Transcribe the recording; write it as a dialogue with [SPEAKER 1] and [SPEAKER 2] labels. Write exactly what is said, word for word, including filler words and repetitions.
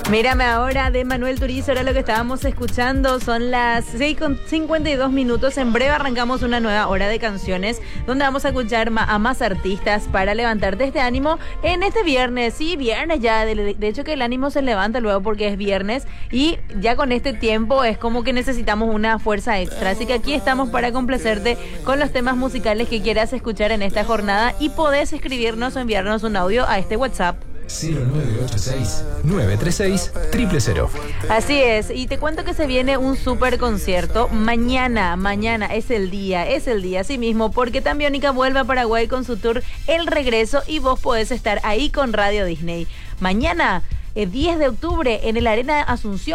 [SPEAKER 1] Mírame ahora de Manuel Turizo, era lo que estábamos escuchando, son las seis con cincuenta y dos minutos, en breve arrancamos una nueva hora de canciones donde vamos a escuchar a más artistas para levantarte este ánimo en este viernes, sí, viernes ya, de, de hecho que el ánimo se levanta luego porque es viernes y ya con este tiempo es como que necesitamos una fuerza extra, así que aquí estamos para complacerte con los temas musicales que quieras escuchar en esta jornada y podés escribirnos o enviarnos un audio a este WhatsApp.
[SPEAKER 2] cero nueve ocho seis, nueve tres seis, cero cero cero.
[SPEAKER 1] Así es, y te cuento que se viene un super concierto mañana, mañana es el día, es el día, así mismo, porque Tambiónica vuelve a Paraguay con su tour El Regreso y vos podés estar ahí con Radio Disney. Mañana, el diez de octubre, en el Arena Asunción.